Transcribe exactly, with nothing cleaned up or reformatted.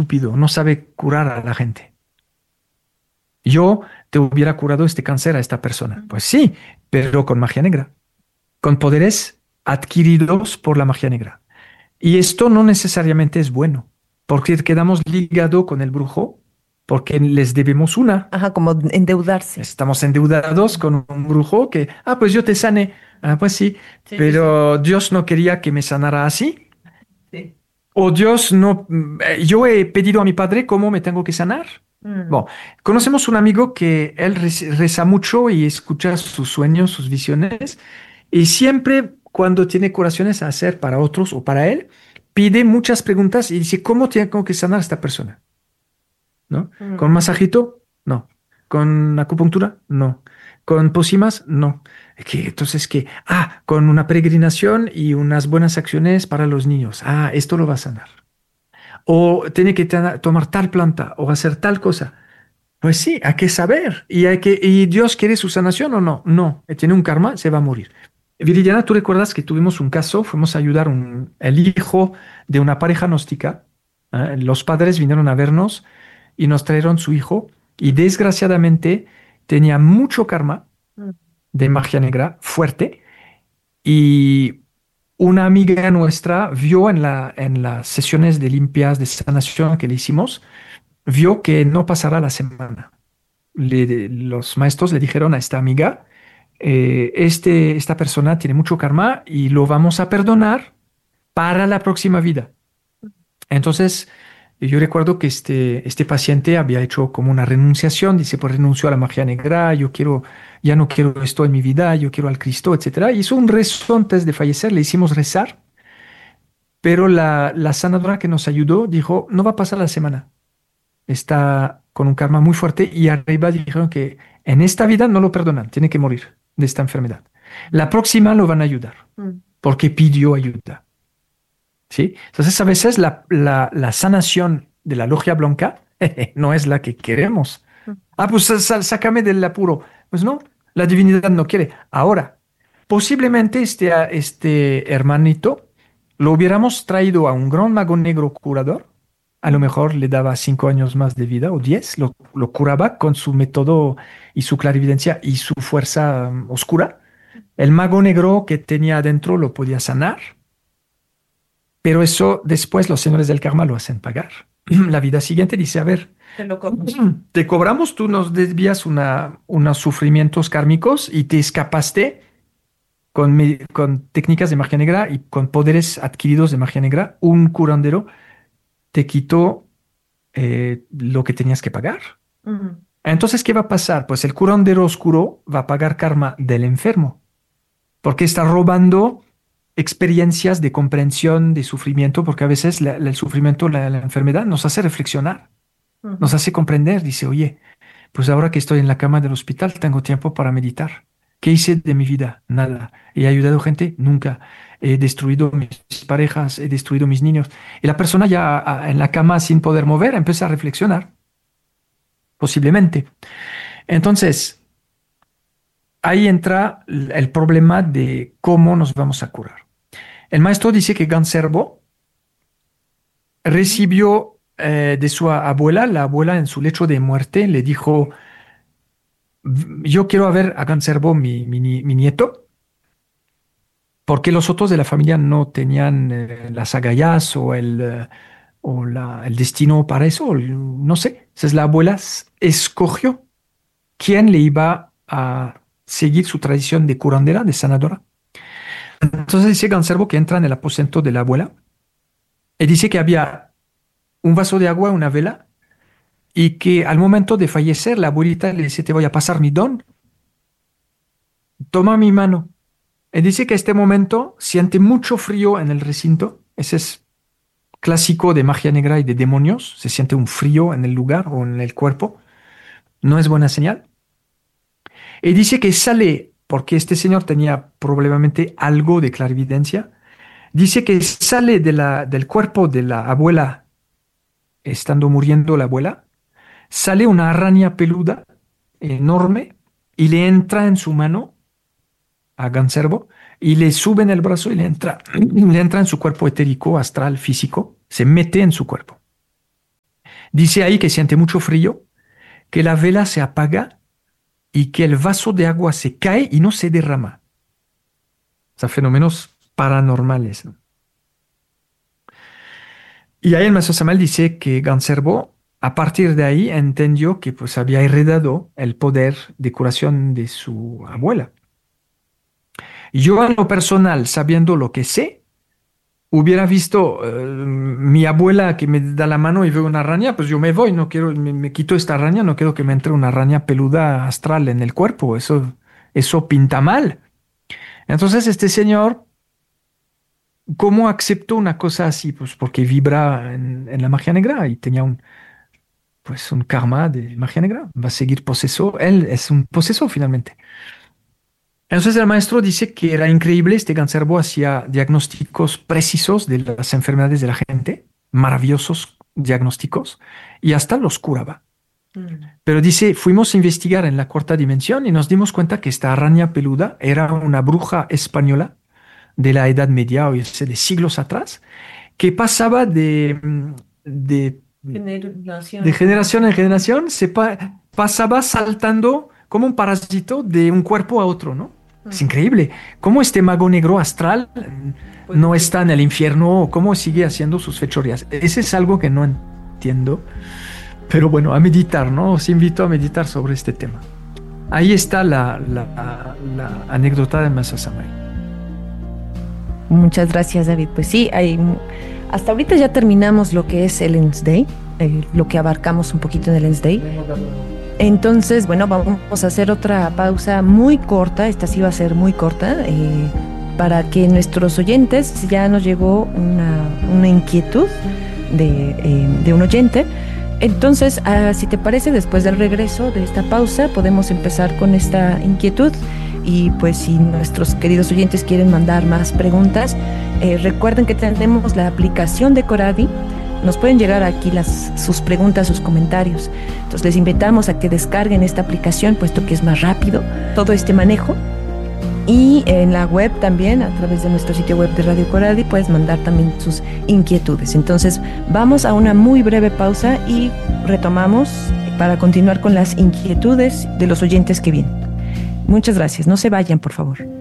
estúpido, no sabe curar a la gente. Yo te hubiera curado este cáncer a esta persona. Pues sí, pero con magia negra, con poderes adquiridos por la magia negra. Y esto no necesariamente es bueno, porque quedamos ligados con el brujo, porque les debemos una. Ajá, como endeudarse. Estamos endeudados con un brujo que, ah, pues yo te sane. Ah, pues sí, Sí, sí, sí. pero Dios no quería que me sanara así. Sí. O Dios no, mm, eh, yo he pedido a mi padre cómo me tengo que sanar. Mm. Bueno, conocemos un amigo que él rez- reza mucho y escucha sus sueños, sus visiones, y siempre cuando tiene curaciones a hacer para otros o para él, pide muchas preguntas y dice, ¿cómo tengo que sanar a esta persona? ¿No? Mm. ¿Con masajito? No. ¿Con acupuntura? No. ¿Con pócimas? No. ¿Qué? Entonces, ¿qué? Ah, con una peregrinación y unas buenas acciones para los niños. Ah, esto lo va a sanar. O tiene que tena- tomar tal planta o hacer tal cosa. Pues sí, hay que saber. ¿Y, hay que, ¿Y Dios quiere su sanación o no? No. Tiene un karma, se va a morir. Viridiana, ¿tú recuerdas que tuvimos un caso? Fuimos a ayudar un, el hijo de una pareja gnóstica. ¿Eh? Los padres vinieron a vernos y nos trajeron su hijo y desgraciadamente tenía mucho karma Mm. de magia negra fuerte y una amiga nuestra vio en la, en las sesiones de limpias de sanación que le hicimos, vio que no pasará la semana. Le- los maestros le dijeron a esta amiga, eh, este, esta persona tiene mucho karma y lo vamos a perdonar para la próxima vida. Entonces, yo recuerdo que este, este paciente había hecho como una renunciación, dice, pues renuncio a la magia negra, yo quiero, ya no quiero esto en mi vida, yo quiero al Cristo, etcétera. Hizo un rezo antes de fallecer, le hicimos rezar, pero la, la sanadora que nos ayudó dijo, no va a pasar la semana, está con un karma muy fuerte y arriba dijeron que en esta vida no lo perdonan, tiene que morir de esta enfermedad. La próxima lo van a ayudar, Mm. porque pidió ayuda. ¿Sí? Entonces, a veces la, la, la sanación de la logia blanca no es la que queremos. Mm. Ah, pues sa- sa- sácame del apuro. Pues no, la divinidad no quiere. Ahora, posiblemente este, a- este hermanito lo hubiéramos traído a un gran mago negro curador. A lo mejor le daba cinco años más de vida o diez. Lo, lo curaba con su método y su clarividencia y su fuerza um, oscura. El mago negro que tenía adentro lo podía sanar, pero eso después los señores del karma lo hacen pagar. La vida siguiente dice, a ver, Te lo compro. te cobramos, tú nos desvías una, unos sufrimientos kármicos y te escapaste con, me- con técnicas de magia negra y con poderes adquiridos de magia negra. Un curandero te quitó eh, lo que tenías que pagar. Mm. Entonces, ¿qué va a pasar? Pues el curandero oscuro va a pagar karma del enfermo, porque está robando experiencias de comprensión, de sufrimiento, porque a veces la- la- el sufrimiento, la, la enfermedad nos hace reflexionar, nos Ujú. hace comprender. Dice, oye, pues ahora que estoy en la cama del hospital, tengo tiempo para meditar. ¿Qué hice de mi vida? Nada. ¿He ayudado gente? Nunca. He destruido mis parejas, he destruido mis niños. Y la persona ya a- en la cama sin poder mover empieza a reflexionar, posiblemente. Entonces, ahí entra l- el problema de cómo nos vamos a curar. El maestro dice que Ganservo recibió eh, de su abuela, la abuela en su lecho de muerte le dijo, "V- yo quiero ver a Ganservo, mi, mi, ni- mi nieto, porque los otros de la familia no tenían eh, las agallas o, el, eh, o la- el destino para eso, o el- no sé. Entonces la abuela s- escogió quién le iba a seguir su tradición de curandera, de sanadora. Entonces dice Ganservo que entra en el aposento de la abuela y dice que había un vaso de agua, una vela, y que al momento de fallecer la abuelita le dice, te voy a pasar mi don, toma mi mano. Y dice que a este momento siente mucho frío en el recinto, ese es clásico de magia negra y de demonios, se siente un frío en el lugar o en el cuerpo, no es buena señal. Y dice que sale, porque este señor tenía probablemente algo de clarividencia, dice que sale de la, del cuerpo de la abuela, estando muriendo la abuela, sale una araña peluda enorme y le entra en su mano a Ganservo y le sube en el brazo y le entra, le entra en su cuerpo etérico, astral, físico, se mete en su cuerpo. Dice ahí que siente mucho frío, que la vela se apaga y que el vaso de agua se cae y no se derrama. O sea, fenómenos paranormales, ¿no? Y ahí el maestro Samael dice que Ganserbo, a partir de ahí, entendió que pues había heredado el poder de curación de su abuela. Y yo, en lo personal, sabiendo lo que sé, hubiera visto eh, mi abuela que me da la mano y veo una araña, pues yo me voy, no quiero, me, me quito esta araña, no quiero que me entre una araña peluda astral en el cuerpo, eso, eso pinta mal. Entonces este señor, ¿cómo aceptó una cosa así? Pues porque vibra en, en la magia negra y tenía un, pues un karma de magia negra, va a seguir poseso, él es un poseso finalmente. Entonces el maestro dice que era increíble, este Ganserbo hacía diagnósticos precisos de las enfermedades de la gente, maravillosos diagnósticos, y hasta los curaba. Mm. Pero dice, fuimos a investigar en la cuarta dimensión y nos dimos cuenta que esta araña peluda era una bruja española de la Edad Media, o sea, de siglos atrás, que pasaba de, mm, de, Generación. de generación en generación, se pa- pasaba saltando como un parásito de un cuerpo a otro, ¿no? Es Mm. increíble. ¿Cómo este mago negro astral Pues no sí. está en el infierno? ¿O cómo sigue haciendo sus fechorías? Ese es algo que no entiendo. Pero bueno, a meditar, ¿no? Os invito a meditar sobre este tema. Ahí está la, la, la anécdota de Maestro Samael. Muchas gracias, David. Pues sí, hay, hasta ahorita ya terminamos lo que es el Lens Day, eh, lo que abarcamos un poquito en el Lens Day. Entonces, bueno, vamos a hacer otra pausa muy corta, esta sí va a ser muy corta, eh, para que nuestros oyentes, ya nos llegó una, una inquietud de, eh, de un oyente. Entonces, ah, si te parece, después del regreso de esta pausa, podemos empezar con esta inquietud. Y pues si nuestros queridos oyentes quieren mandar más preguntas, eh, recuerden que tenemos la aplicación de Coradi. Nos pueden llegar aquí las, sus preguntas, sus comentarios. Entonces les invitamos a que descarguen esta aplicación, puesto que es más rápido todo este manejo. Y en la web también, a través de nuestro sitio web de Radio Coradi, puedes mandar también sus inquietudes. Entonces vamos a una muy breve pausa y retomamos para continuar con las inquietudes de los oyentes que vienen. Muchas gracias, no se vayan, por favor.